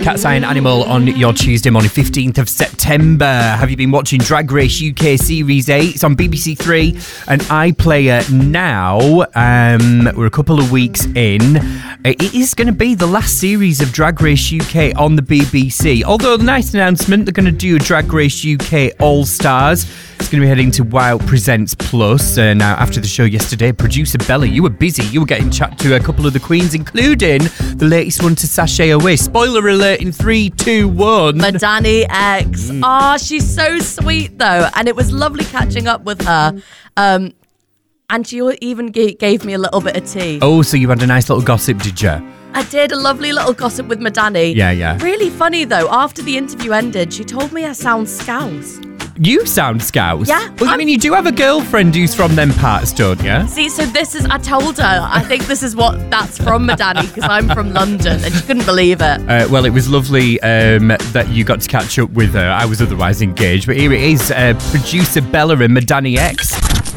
Cat's Eye and Animal on your Tuesday morning, 15th of September. Have you been watching Drag Race UK Series 8? It's on BBC Three and iPlayer now. We're a couple of weeks in. It is going to be the last series of Drag Race UK on the BBC. Although, nice announcement, they're going to do Drag Race UK All-Stars. It's going to be heading to Wow Presents Plus. Now, after the show yesterday, producer Bella, you were busy. You were getting chat to a couple of the queens, including the latest one to sashay away. Spoiler alert in 3, 2, 1. Madani X. Oh, she's so sweet, though. And it was lovely catching up with her. And she even gave me a little bit of tea. Oh, so you had a nice little gossip, did you? I did a lovely little gossip with Madani. Yeah. Really funny, though. After the interview ended, she told me I sound Scouse. You sound Scouse? Yeah. Well, I mean, you do have a girlfriend who's from them parts, don't you? See, so I told her, I think this is that's from Madani, because I'm from London, and she couldn't believe it. Well, it was lovely that you got to catch up with her. I was otherwise engaged. But here it is, producer Bella and Madani X.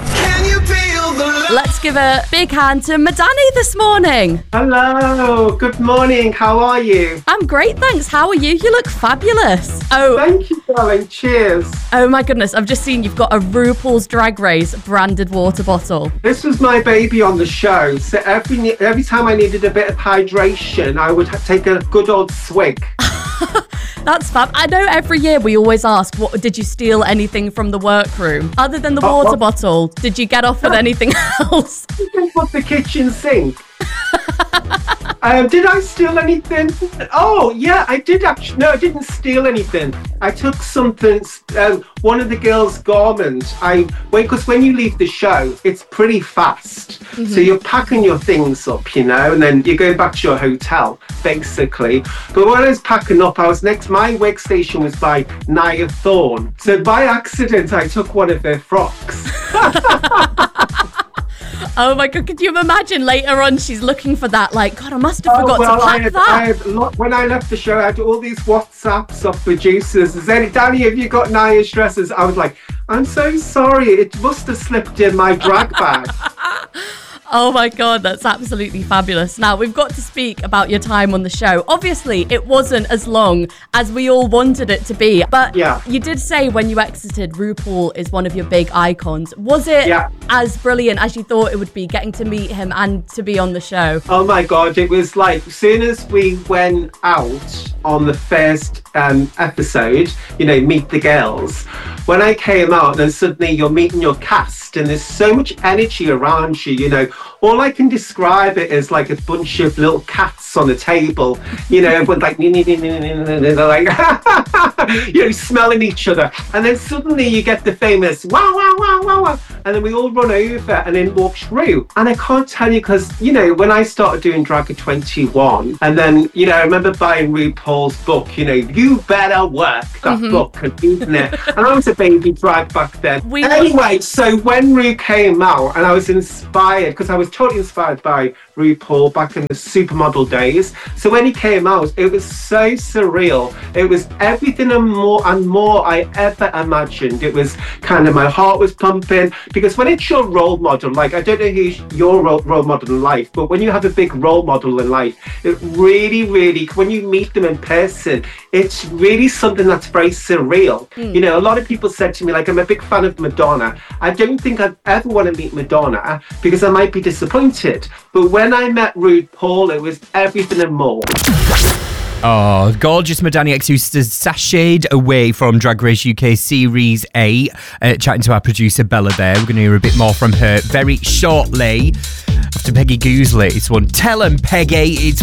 Let's give a big hand to Madani this morning. Hello, good morning. How are you? I'm great, thanks. How are you? You look fabulous. Oh, thank you, darling. Cheers. Oh my goodness, I've just seen you've got a RuPaul's Drag Race branded water bottle. This was my baby on the show. So every time I needed a bit of hydration, I would take a good old swig. That's fab. I know every year we always ask, did you steal anything from the workroom? Other than the water bottle, did you get off with anything else? You can put the kitchen sink. Did I steal anything? Oh, yeah, I did actually. No, I didn't steal anything. I took something, one of the girls' garments. Because when you leave the show, it's pretty fast. Mm-hmm. So you're packing your things up, and then you're going back to your hotel, basically. But when I was packing up, my workstation was by Nia Thorne. So by accident, I took one of their frocks. Oh my God, could you imagine later on she's looking for that, like, God, I must have forgot to pack that. When I left the show, I had all these WhatsApps of producers. Danny, have you got Nia's dresses? I was like, I'm so sorry, it must have slipped in my drag bag. Oh my God, that's absolutely fabulous. Now, we've got to speak about your time on the show. Obviously, it wasn't as long as we all wanted it to be, but you did say when you exited, RuPaul is one of your big icons. Was it as brilliant as you thought it would be, getting to meet him and to be on the show? Oh my God, it was like, as soon as we went out on the first episode, Meet the Girls, when I came out, then suddenly you're meeting your cast and there's so much energy around you, all I can describe it as like a bunch of little cats on a table, everyone's like, like smelling each other. And then suddenly you get the famous wow, wow, wow, wow, wow. And then we all run over and then walk through. And I can't tell you because, when I started doing Drag at 21, and then, I remember buying RuPaul's book, You Better Work, that book, and reading it. And I was a baby drag back then. Anyway, so when Ru came out, and I was inspired, because I was totally inspired by RuPaul back in the supermodel days. So when he came out, it was so surreal. It was everything and more I ever imagined. It was kind of, my heart was pumping, because when it's your role model, like, I don't know who's your role model in life, but when you have a big role model in life, it really, really, when you meet them in person, it's really something that's very surreal. A lot of people said to me, like, I'm a big fan of Madonna. I don't think I'd ever want to meet Madonna because I might be disappointed. But when I met RuPaul, it was everything and more. Oh, gorgeous Madani X, who's sashayed away from Drag Race UK Series 8. Chatting to our producer Bella there. We're going to hear a bit more from her very shortly. After Peggy Goo's latest one. Tell 'em, Peggy, it's